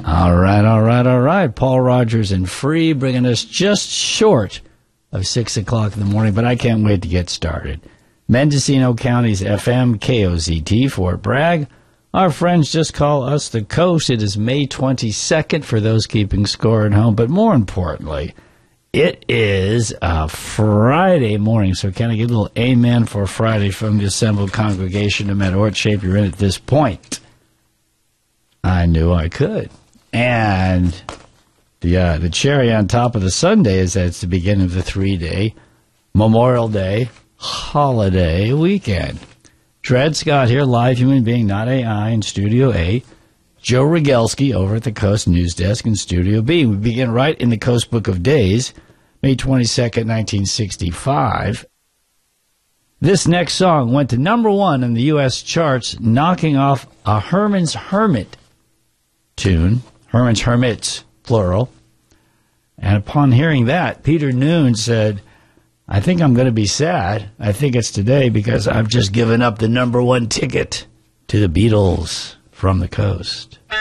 All right. Paul Rogers and Free bringing us just short of 6 o'clock in the morning, but I can't wait to get started. Mendocino County's FM, KOZT, Fort Bragg. Our friends just call us the Coast. It is May 22nd for those keeping score at home, but more importantly, it is a Friday morning, so can I get a little amen for Friday from the assembled congregation, no matter what shape you're in at this point? I knew I could. And the cherry on top of the sundae is that it's the beginning of the 3-day Memorial Day holiday weekend. Dred Scott here, live human being, not AI, in Studio A. Joe Rogelski over at the Coast News Desk in Studio B. We begin right in the Coast Book of Days, May 22nd, 1965. This next song went to number 1 in the U.S. charts, knocking off a Herman's Hermit tune. Herman's Hermits, plural. And upon hearing that, Peter Noon said, I think I'm going to be sad. I think it's today because I've just given up the number 1 ticket to the Beatles from the Coast.